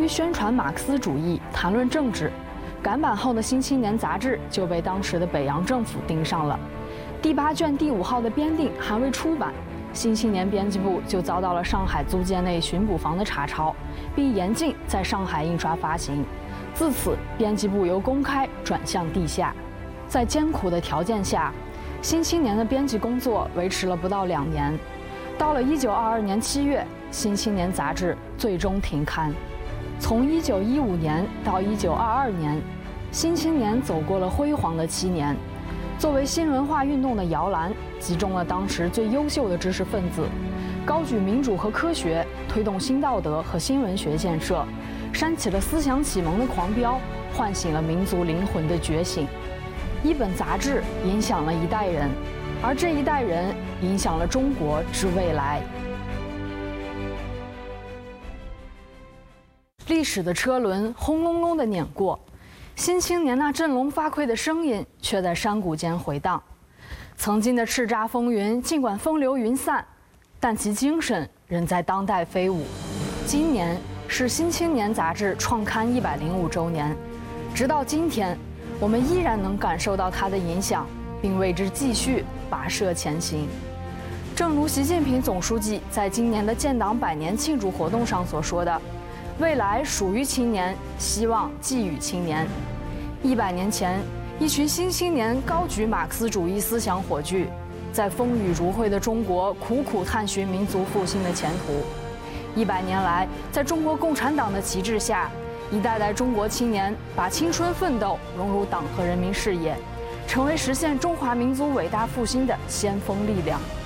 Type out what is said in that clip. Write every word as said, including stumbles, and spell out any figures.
宣传马克思主义、谈论政治，赶版后的《新青年》杂志就被当时的北洋政府盯上了。第八卷第五号的编订还未出版，《新青年》编辑部就遭到了上海租界内巡捕房的查抄，并严禁在上海印刷发行。自此，编辑部由公开转向地下。在艰苦的条件下，《新青年》的编辑工作维持了不到两年。到了一九二二年七月，《新青年》杂志最终停刊。从一九一五年到一九二二年，《新青年》走过了辉煌的七年。作为新文化运动的摇篮，集中了当时最优秀的知识分子，高举民主和科学，推动新道德和新文学建设，煽起了思想启蒙的狂飙，唤醒了民族灵魂的觉醒。一本杂志影响了一代人，而这一代人影响了中国之未来。历史的车轮轰隆隆地碾过，新青年那振聋发聩的声音却在山谷间回荡。曾经的叱咤风云，尽管风流云散，但其精神仍在当代飞舞。今年是《新青年》杂志创刊一百零五周年，直到今天，我们依然能感受到它的影响，并为之继续跋涉前行。正如习近平总书记在今年的建党百年庆祝活动上所说的：“未来属于青年，希望寄予青年。”一百年前，一群新青年高举马克思主义思想火炬，在风雨如晦的中国苦苦探寻民族复兴的前途。一百年来，在中国共产党的旗帜下，一代代中国青年把青春奋斗融入党和人民事业，成为实现中华民族伟大复兴的先锋力量。